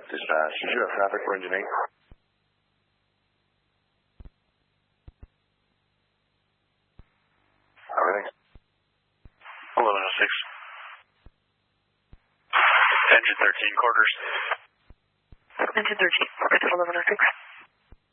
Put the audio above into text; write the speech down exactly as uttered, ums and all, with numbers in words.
Dispatch, did you have traffic for engine eight? Everything? eleven oh six. Engine thirteen, quarters. Engine thirteen, quarters, eleven oh six.